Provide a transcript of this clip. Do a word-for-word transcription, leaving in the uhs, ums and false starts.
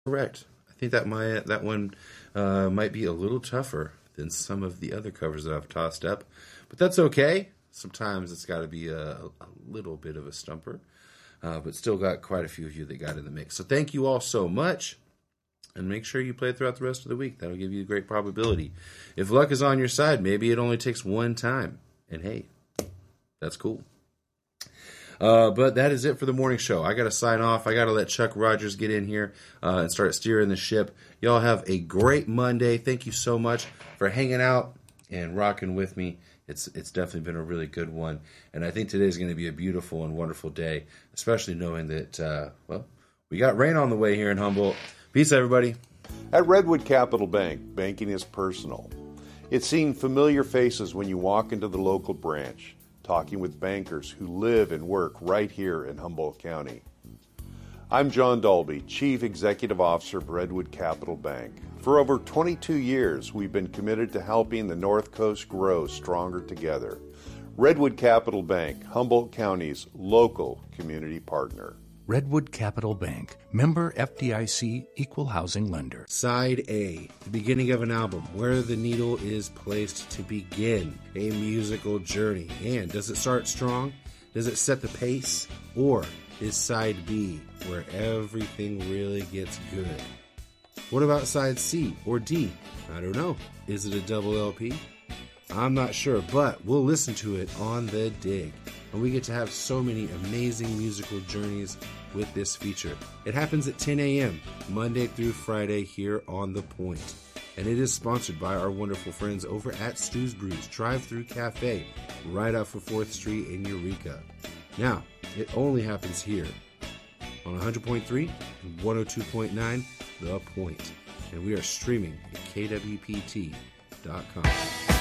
Correct. I think that my that one uh, might be a little tougher than some of the other covers that I've tossed up, but that's okay. Sometimes it's got to be a, a little bit of a stumper, uh, but still got quite a few of you that got in the mix. So thank you all so much, and make sure you play it throughout the rest of the week. That'll give you a great probability. If luck is on your side, maybe it only takes one time, and hey, that's cool. Uh, but that is it for the morning show. I got to sign off. I got to let Chuck Rogers get in here uh, and start steering the ship. Y'all have a great Monday. Thank you so much for hanging out and rocking with me. It's it's definitely been a really good one. And I think today is going to be a beautiful and wonderful day, especially knowing that, uh, well, we got rain on the way here in Humboldt. Peace, everybody. At Redwood Capital Bank, banking is personal. It's seeing familiar faces when you walk into the local branch, talking with bankers who live and work right here in Humboldt County. I'm John Dolby, Chief Executive Officer of Redwood Capital Bank. For over twenty-two years, we've been committed to helping the North Coast grow stronger together. Redwood Capital Bank, Humboldt County's local community partner. Redwood Capital Bank, member F D I C, equal housing lender. Side A, the beginning of an album, where the needle is placed to begin a musical journey. And does it start strong? Does it set the pace? Or is side B, where everything really gets good? What about side C or D? I don't know. Is it a double L P? I'm not sure, but we'll listen to it on the dig. And we get to have so many amazing musical journeys with this feature. It happens at ten a.m. Monday through Friday here on The Point. And it is sponsored by our wonderful friends over at Stu's Brews Drive-Thru Cafe, right off of fourth Street in Eureka. Now, it only happens here on one hundred point three and one oh two point nine The Point. And we are streaming at K W P T dot com.